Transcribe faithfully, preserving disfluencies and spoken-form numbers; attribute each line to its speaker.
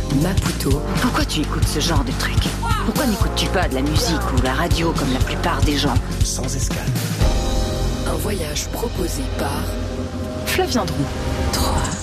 Speaker 1: Maputo.
Speaker 2: Pourquoi tu écoutes ce genre de truc? Pourquoi n'écoutes-tu pas de la musique ou la radio comme la plupart des gens?
Speaker 3: Sans escale.
Speaker 1: Un voyage proposé par
Speaker 2: Flavien Drou.
Speaker 1: trois.